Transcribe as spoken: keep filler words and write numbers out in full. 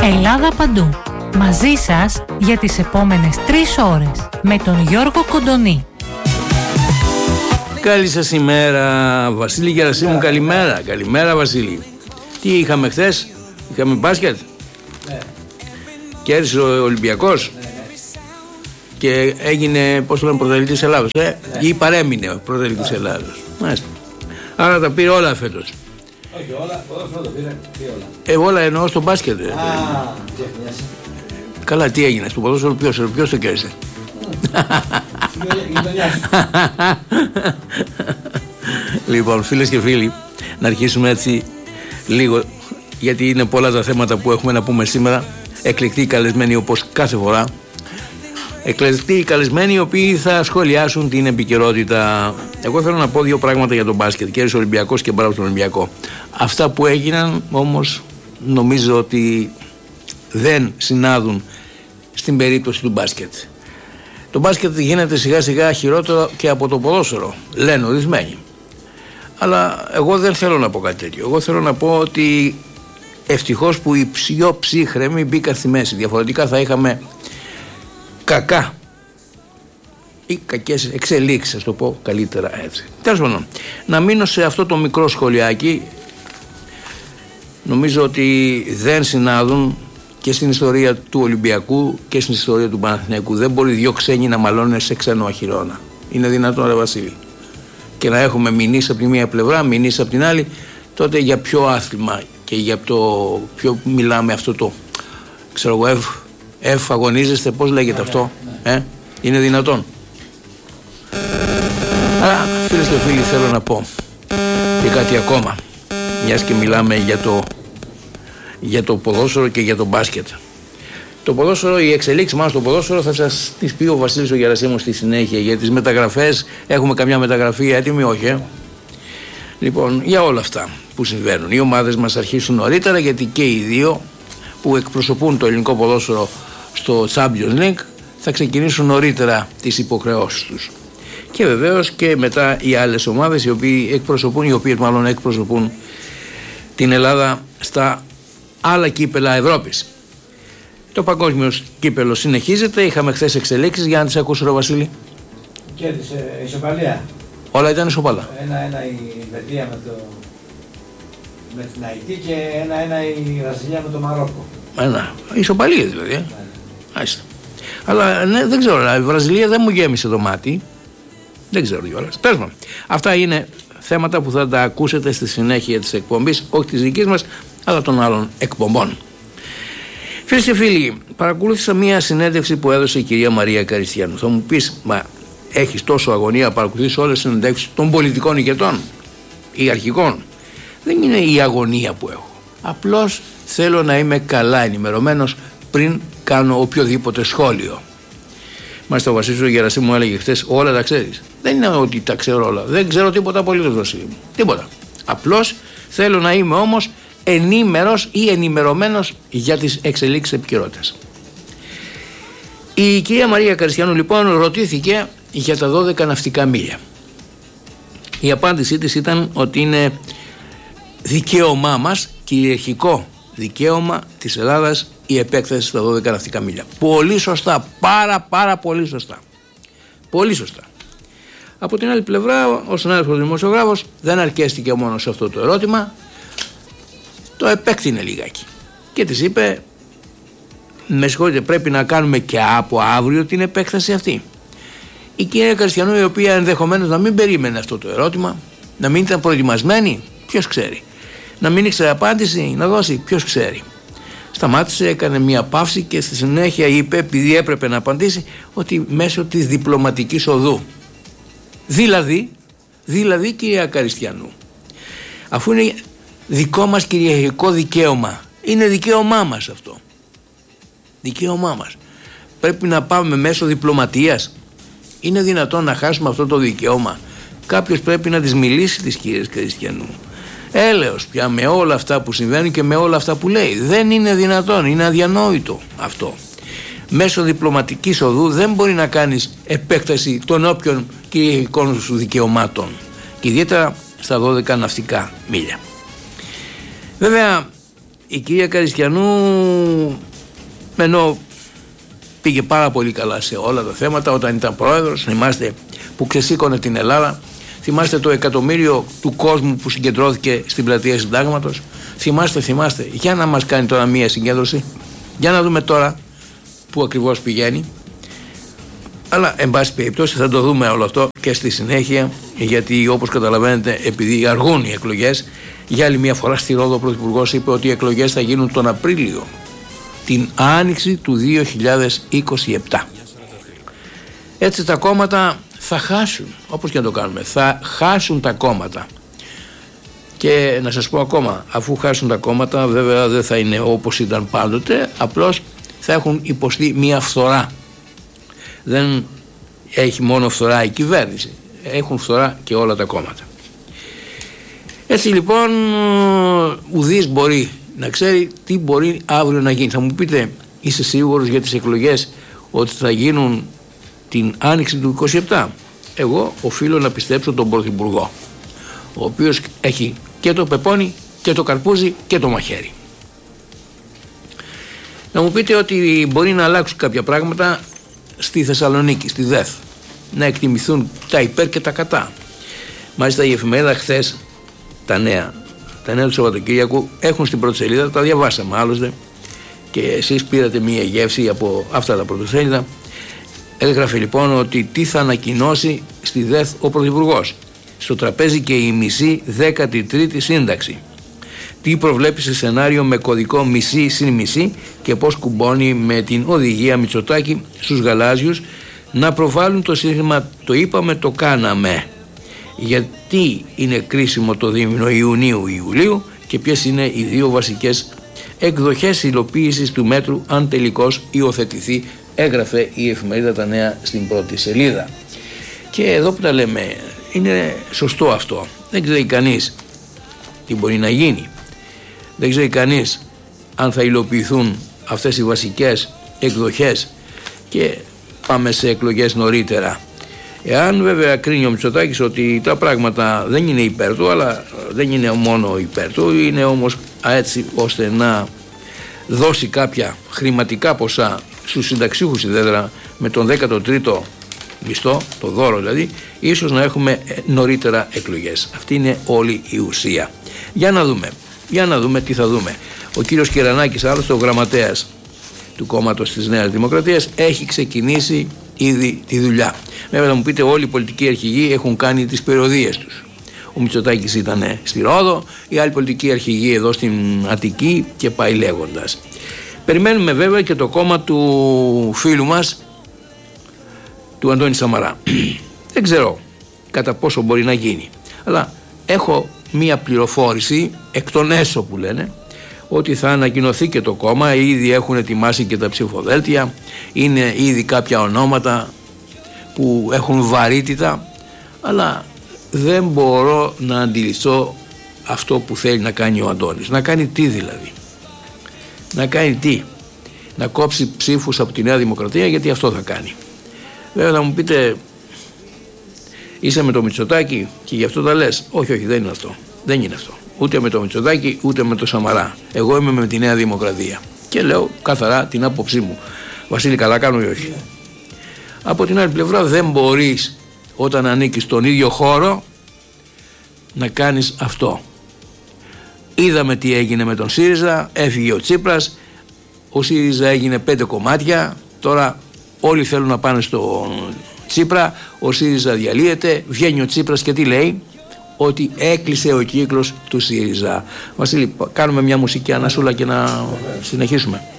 Ελλάδα παντού. Μαζί σας για τις επόμενες τρεις ώρες με τον Γιώργο Κοντονή. Καλή σας ημέρα, Βασίλη Γερασίμου, καλημέρα. Καλημέρα, Βασίλη. Τι είχαμε χθες, είχαμε μπάσκετ. Ναι. Κέρδισε ο Ολυμπιακός. Ναι, ναι. Και έγινε, πώς το λένε, πρωταθλητής Ελλάδος. Ε? Ναι. Ή παρέμεινε πρωταθλητής ναι. Ελλάδος. Μάλιστα. Άρα τα πήρε όλα φέτος. Όχι όλα, ποδόσφαιρο το πήρε, πήρε όλα. Ε, όλα εννοώ στο μπάσκετ. Α, καλά, τι έγινε, στο ποδόσφαιρο ποιος, ποιος το κέρδισε. Λοιπόν, φίλες και φίλοι, να αρχίσουμε έτσι λίγο, γιατί είναι πολλά τα θέματα που έχουμε να πούμε σήμερα. Εκλεκτοί καλεσμένοι όπως κάθε φορά. Εκλεκτοί καλεσμένοι οι οποίοι θα σχολιάσουν την επικαιρότητα. Εγώ θέλω να πω δύο πράγματα για τον μπάσκετ. Κέρδισε ο Ολυμπιακός και μπράβο στον Ολυμπιακό. Αυτά που έγιναν όμως νομίζω ότι δεν συνάδουν στην περίπτωση του μπάσκετ. Το μπάσκετ γίνεται σιγά σιγά χειρότερο και από το ποδόσφαιρο, λένε ορισμένοι. Αλλά εγώ δεν θέλω να πω κάτι τέτοιο. Εγώ θέλω να πω ότι ευτυχώς που οι πιο ψύχρεμοι μπήκαν στη μέση. Διαφορετικά θα είχαμε κακά ή κακές εξελίξεις, ας το πω καλύτερα έτσι. Τέλος πάντων, να μείνω σε αυτό το μικρό σχολιάκι. Νομίζω ότι δεν συνάδουν και στην ιστορία του Ολυμπιακού και στην ιστορία του Παναθηναϊκού. Δεν μπορεί δύο ξένοι να μαλώνουν σε ξένο αχυρώνα. Είναι δυνατόν, ρε Βασίλη? Και να έχουμε μηνύσει από τη μία πλευρά, μηνύσει από την άλλη. Τότε για ποιο άθλημα και για το ποιο μιλάμε αυτό το, ξέρω εγώ, ευ, ευ αγωνίζεστε, πώς λέγεται αυτό, ε? Είναι δυνατόν? Άρα, φίλες και φίλοι, θέλω να πω και κάτι ακόμα, μιας και μιλάμε για το για το ποδόσφαιρο και για το μπάσκετ. Το ποδόσφαιρο, οι εξελίξεις μας στο ποδόσφαιρο θα σας τις πει ο Βασίλης ο Γερασίμος στη συνέχεια. Για τις μεταγραφές, έχουμε καμιά μεταγραφή έτοιμη, όχι ε? Λοιπόν, για όλα αυτά που συμβαίνουν. Οι ομάδες μας αρχίσουν νωρίτερα, γιατί και οι δύο που εκπροσωπούν το ελληνικό ποδόσφαιρο στο Champions League θα ξεκινήσουν νωρίτερα τις υποχρεώσεις τους. Και βεβαίως και μετά οι άλλες ομάδες οι οποίοι εκπροσωπούν, οι οποίες μάλλον εκπροσωπούν την Ελλάδα στα άλλα κύπελα Ευρώπης. Το παγκόσμιο κύπελο συνεχίζεται. Είχαμε χθες εξελίξεις. Για να τις ακούσω, ρε Βασίλη. Κέρδισε ισοπαλία. Όλα ήταν ισοπαλά. Ένα-ένα η Βετία με, το... με την Αϊτή και ένα-ένα η Βραζιλία με το Μαρόκο. Ένα. Ισοπαλίες δηλαδή. Ε. Ναι. Αλλά ναι, δεν ξέρω. Η Βραζιλία δεν μου γέμισε το μάτι. Δεν ξέρω κιόλας. Τέλος πάντων. Αυτά είναι θέματα που θα τα ακούσετε στη συνέχεια της εκπομπής, όχι της δικής μας, αλλά των άλλων εκπομπών. Φίλες και φίλοι, παρακολούθησα μία συνέντευξη που έδωσε η κυρία Μαρία Καριστιανού. Θα μου πεις, μα έχεις τόσο αγωνία, παρακολουθείς όλες τις συνέντευξεις των πολιτικών ηγετών ή αρχικών? Δεν είναι η αγωνία που έχω. Απλώς θέλω να είμαι καλά ενημερωμένος πριν κάνω οποιοδήποτε σχόλιο. Μάλιστα ο Βασίλης ο Γερασίμου μου έλεγε χθες, όλα τα ξέρεις. Δεν είναι ότι τα ξέρω όλα. Δεν ξέρω τίποτα απολύτως, Βασίλη μου. Τίποτα. Απλώς θέλω να είμαι όμως ενήμερος ή ενημερωμένος για τις εξελίξεις επικαιρότητας. Η κυρία Μαρία Καριστιανού λοιπόν ρωτήθηκε για τα δώδεκα ναυτικά μίλια. Η απάντησή της ήταν ότι είναι δικαίωμά μας, κυριαρχικό δικαίωμα της Ελλάδας, η επέκταση στα δώδεκα ναυτικά μίλια. Πολύ σωστά, πάρα πάρα πολύ σωστά. Πολύ σωστά. Από την άλλη πλευρά, ο συνάδελφος δημοσιογράφος δεν αρκέστηκε μόνο σε αυτό το ερώτημα, το επέκτηνε λιγάκι και της είπε, με συγχωρείτε, πρέπει να κάνουμε και από αύριο την επέκταση αυτή. Η κυρία Καριστιανού, η οποία ενδεχομένως να μην περίμενε αυτό το ερώτημα, να μην ήταν προετοιμασμένη, ποιος ξέρει, να μην ήξερε απάντηση να δώσει, ποιος ξέρει, σταμάτησε, έκανε μια παύση και στη συνέχεια είπε, επειδή έπρεπε να απαντήσει, ότι μέσω της διπλωματικής οδού. Δηλαδή, δηλαδή κυρία Καριστιανού, αφού είναι δικό μας κυριαρχικό δικαίωμα, είναι δικαίωμά μας αυτό, δικαίωμά μας, πρέπει να πάμε μέσω διπλωματίας? Είναι δυνατόν να χάσουμε αυτό το δικαίωμα? Κάποιος πρέπει να τις μιλήσει τις κυρίες Καριστιανού. Έλεος πια με όλα αυτά που συμβαίνουν και με όλα αυτά που λέει. Δεν είναι δυνατόν, είναι αδιανόητο αυτό. Μέσω διπλωματικής οδού δεν μπορεί να κάνεις επέκταση των όποιων κυριαρχικών σου δικαιωμάτων, και ιδιαίτερα στα δώδεκα ναυτικά μίλια. Βέβαια η κυρία Καριστιανού, ενώ πήγε πάρα πολύ καλά σε όλα τα θέματα όταν ήταν πρόεδρος, θυμάστε, που ξεσήκωνε την Ελλάδα, θυμάστε το εκατομμύριο του κόσμου που συγκεντρώθηκε στην πλατεία Συντάγματος, θυμάστε, θυμάστε, για να μας κάνει τώρα μία συγκέντρωση, για να δούμε τώρα που ακριβώς πηγαίνει. Αλλά εν πάση περιπτώσει θα το δούμε όλο αυτό και στη συνέχεια, γιατί όπως καταλαβαίνετε, επειδή αργούν οι εκλογές, για άλλη μια φορά στη Ρόδο ο Πρωθυπουργός είπε ότι οι εκλογές θα γίνουν τον Απρίλιο, την άνοιξη του δύο χιλιάδες είκοσι επτά. Έτσι τα κόμματα θα χάσουν, όπως και να το κάνουμε, θα χάσουν τα κόμματα. Και να σας πω ακόμα, αφού χάσουν τα κόμματα, βέβαια δεν θα είναι όπως ήταν πάντοτε, απλώς θα έχουν υποστεί μια φθορά. Δεν έχει μόνο φθορά η κυβέρνηση, έχουν φθορά και όλα τα κόμματα. Έτσι λοιπόν, ουδής μπορεί να ξέρει τι μπορεί αύριο να γίνει. Θα μου πείτε, είσαι σίγουρος για τις εκλογές ότι θα γίνουν την άνοιξη του είκοσι επτά? Εγώ οφείλω να πιστέψω τον Πρωθυπουργό, ο οποίος έχει και το πεπόνι και το καρπούζι και το μαχαίρι. Να μου πείτε ότι μπορεί να αλλάξουν κάποια πράγματα στη Θεσσαλονίκη, στη ΔΕΘ, να εκτιμηθούν τα υπέρ και τα κατά. Μάλιστα η εφημερίδα χθες, τα νέα, τα νέα του Σαββατοκύριακου έχουν στην πρώτη σελίδα, τα διαβάσαμε άλλωστε και εσείς πήρατε μία γεύση από αυτά τα πρωτοσέλιδα. Έγραφε λοιπόν ότι τι θα ανακοινώσει στη ΔΕΘ ο Πρωθυπουργός. Στο τραπέζι και η μισή δέκατη τρίτη σύνταξη. Τι προβλέπει σε σενάριο με κωδικό μισή συν μισή και πώς κουμπώνει με την οδηγία Μητσοτάκη στους γαλάζιους να προβάλλουν το σύνθημα «Το είπαμε, το κάναμε». Γιατί είναι κρίσιμο το δίμηνο Ιουνίου-Ιουλίου και ποιες είναι οι δύο βασικές εκδοχές υλοποίησης του μέτρου αν τελικώς υιοθετηθεί, έγραφε η εφημερίδα Τα Νέα στην πρώτη σελίδα. Και εδώ που τα λέμε, είναι σωστό αυτό. Δεν ξέρει κανείς τι μπορεί να γίνει. Δεν ξέρει κανείς αν θα υλοποιηθούν αυτές οι βασικές εκδοχές και πάμε σε εκλογές νωρίτερα. Εάν βέβαια κρίνει ο Μητσοτάκης ότι τα πράγματα δεν είναι υπέρ του, αλλά δεν είναι μόνο υπέρ του, είναι όμως έτσι ώστε να δώσει κάποια χρηματικά ποσά στους συνταξίχους ιδέδρα με τον δέκατο τρίτο μισθό, το δώρο δηλαδή, ίσως να έχουμε νωρίτερα εκλογές. Αυτή είναι όλη η ουσία. Για να δούμε, για να δούμε τι θα δούμε. Ο κύριος Κυρανάκης, άλλωστε ο γραμματέας του κόμματος της Νέας Δημοκρατίας, έχει ξεκινήσει ήδη τη δουλειά. Βέβαια θα μου πείτε, όλοι οι πολιτικοί αρχηγοί έχουν κάνει τις περιοδίες τους. Ο Μητσοτάκης ήταν στη Ρόδο, οι άλλοι πολιτικοί αρχηγοί εδώ στην Αττική και πάει λέγοντας. Περιμένουμε βέβαια και το κόμμα του φίλου μας, του Αντώνη Σαμαρά. Δεν ξέρω κατά πόσο μπορεί να γίνει, αλλά έχω μία πληροφόρηση εκ των έσω που λένε ότι θα ανακοινωθεί και το κόμμα, ήδη έχουν ετοιμάσει και τα ψηφοδέλτια, είναι ήδη κάποια ονόματα που έχουν βαρύτητα, αλλά δεν μπορώ να αντιληφθώ αυτό που θέλει να κάνει ο Αντώνης. Να κάνει τι δηλαδή? Να κάνει τι? Να κόψει ψήφους από τη Νέα Δημοκρατία, γιατί αυτό θα κάνει. Βέβαια θα μου πείτε, είσαι με το Μητσοτάκη και γι' αυτό τα λες? Όχι, όχι, δεν είναι αυτό. Δεν είναι αυτό. Ούτε με το Μητσοτάκη, ούτε με το Σαμαρά. Εγώ είμαι με τη Νέα Δημοκρατία. Και λέω καθαρά την άποψή μου. Βασίλη, καλά κάνω ή όχι? Yeah. Από την άλλη πλευρά, δεν μπορείς όταν ανήκεις στον ίδιο χώρο να κάνεις αυτό. Είδαμε τι έγινε με τον ΣΥΡΙΖΑ, έφυγε ο Τσίπρας, ο ΣΥΡΙΖΑ έγινε πέντε κομμάτια, τώρα όλοι θέλουν να πάνε στο Τσίπρα, ο ΣΥΡΙΖΑ διαλύεται, βγαίνει ο Τσίπρας και τι λέει? Ότι έκλεισε ο κύκλος του ΣΥΡΙΖΑ. Βασίλη, κάνουμε μια μουσική ανασούλα και να συνεχίσουμε.